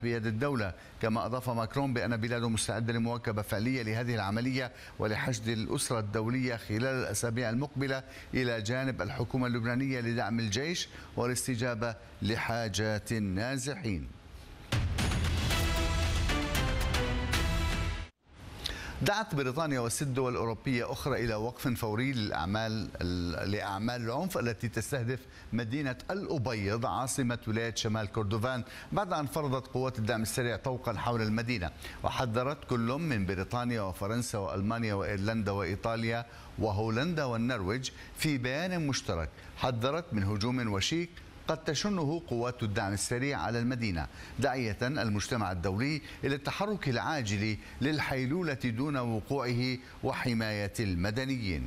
بيد الدولة. كما أضاف ماكرون بأن بلاده مستعدة لمواكبة فعلية لهذه العملية ولحشد الأسرة الدولية خلال الأسابيع المقبلة إلى جانب الحكومة اللبنانية لدعم الجيش والاستجابة لحاجات النازحين. دعت بريطانيا و6 دول أوروبية أخرى إلى وقف فوري لأعمال العنف التي تستهدف مدينة الأبيض عاصمة ولاية شمال كردفان بعد أن فرضت قوات الدعم السريع طوقا حول المدينة. وحذرت كل من بريطانيا وفرنسا وألمانيا وإيرلندا وإيطاليا وهولندا والنرويج في بيان مشترك، حذرت من هجوم وشيك قد تشنه قوات الدعم السريع على المدينة، داعية المجتمع الدولي إلى التحرك العاجل للحيلولة دون وقوعه وحماية المدنيين.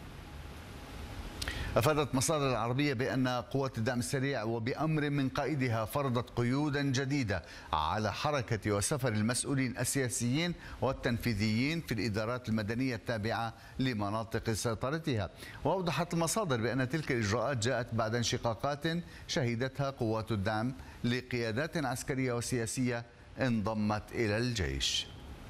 أفادت مصادر العربية بأن قوات الدعم السريع وبأمر من قائدها فرضت قيودا جديدة على حركة وسفر المسؤولين السياسيين والتنفيذيين في الإدارات المدنية التابعة لمناطق سيطرتها. وأوضحت المصادر بأن تلك الإجراءات جاءت بعد انشقاقات شهدتها قوات الدعم لقيادات عسكرية وسياسية انضمت إلى الجيش.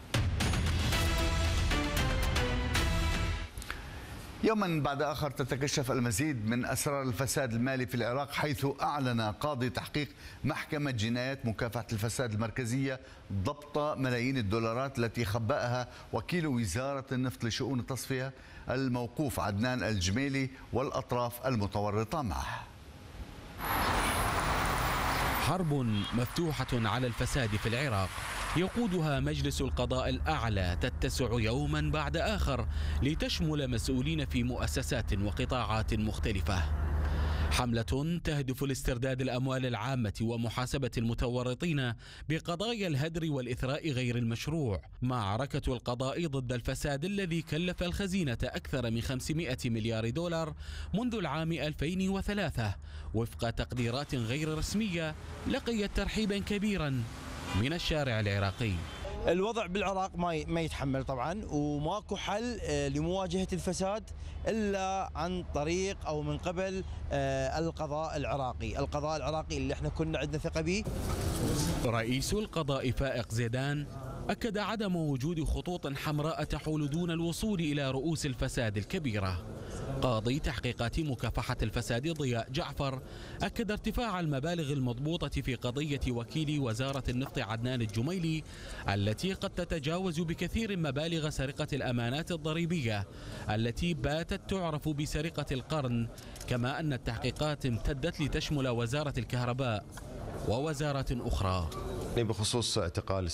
يوما بعد آخر تتكشف المزيد من أسرار الفساد المالي في العراق، حيث أعلن قاضي تحقيق محكمة جنايات مكافحة الفساد المركزية ضبط ملايين الدولارات التي خبأها وكيل وزارة النفط لشؤون التصفية الموقوف عدنان الجميلي والأطراف المتورطة معه. حرب مفتوحة على الفساد في العراق يقودها مجلس القضاء الأعلى تتسع يوما بعد آخر لتشمل مسؤولين في مؤسسات وقطاعات مختلفة. حملة تهدف لاسترداد الأموال العامة ومحاسبة المتورطين بقضايا الهدر والإثراء غير المشروع. معركة القضاء ضد الفساد الذي كلف الخزينة أكثر من 500 مليار دولار منذ العام 2003 وفق تقديرات غير رسمية لقيت ترحيبا كبيرا من الشارع العراقي. الوضع بالعراق ما يتحمل طبعا، وماكو حل لمواجهة الفساد إلا عن طريق أو من قبل القضاء العراقي اللي احنا كنا عندنا ثقة به. رئيس القضاء فائق زيدان أكد عدم وجود خطوط حمراء تحول دون الوصول إلى رؤوس الفساد الكبيرة. قاضي تحقيقات مكافحة الفساد ضياء جعفر أكد ارتفاع المبالغ المضبوطة في قضية وكيل وزارة النفط عدنان الجميلي التي قد تتجاوز بكثير مبالغ سرقة الأمانات الضريبية التي باتت تعرف بسرقة القرن، كما أن التحقيقات امتدت لتشمل وزارة الكهرباء ووزارات أخرى. بخصوص اعتقال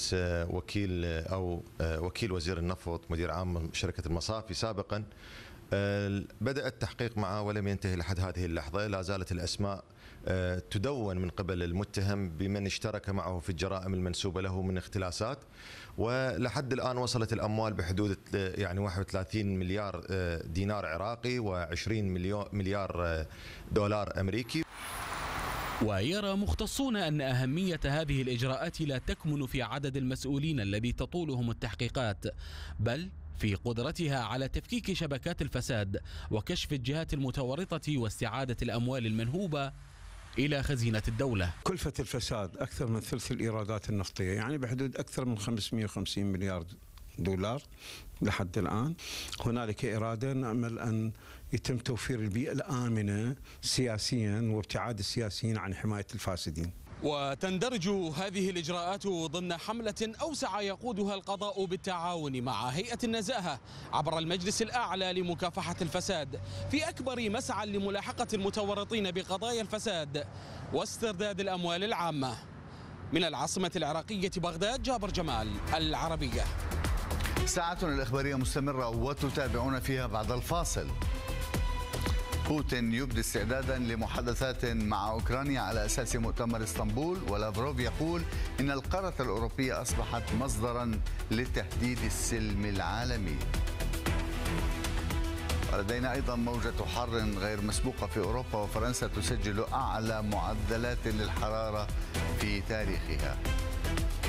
وكيل وزير النفط مدير عام شركة المصافي سابقا، بدأ التحقيق معه ولم ينتهي لحد هذه اللحظة. لا زالت الأسماء تدون من قبل المتهم بمن اشترك معه في الجرائم المنسوبة له من اختلاسات، ولحد الآن وصلت الأموال بحدود 31 مليار دينار عراقي و20 مليار دولار أمريكي. ويرى مختصون أن أهمية هذه الإجراءات لا تكمن في عدد المسؤولين الذي تطولهم التحقيقات، بل في قدرتها على تفكيك شبكات الفساد وكشف الجهات المتورطة واستعادة الأموال المنهوبة إلى خزينة الدولة. كلفة الفساد أكثر من ثلث الإيرادات النفطية، يعني بحدود أكثر من 550 مليار دولار لحد الآن. هنالك إرادة نأمل أن يتم توفير البيئة الآمنة سياسيا وابتعاد السياسيين عن حماية الفاسدين. وتندرج هذه الإجراءات ضمن حملة أوسع يقودها القضاء بالتعاون مع هيئة النزاهة عبر المجلس الأعلى لمكافحة الفساد في أكبر مسعى لملاحقة المتورطين بقضايا الفساد واسترداد الأموال العامة. من العاصمة العراقية بغداد، جابر جمال، العربية. ساعتنا الإخبارية مستمرة وتتابعون فيها بعد الفاصل. بوتين يبدي استعدادا لمحادثات مع أوكرانيا على أساس مؤتمر اسطنبول، ولافروف يقول إن القارة الأوروبية أصبحت مصدرا لتهديد السلم العالمي. ولدينا أيضا موجة حر غير مسبوقة في أوروبا، وفرنسا تسجل أعلى معدلات للحرارة في تاريخها.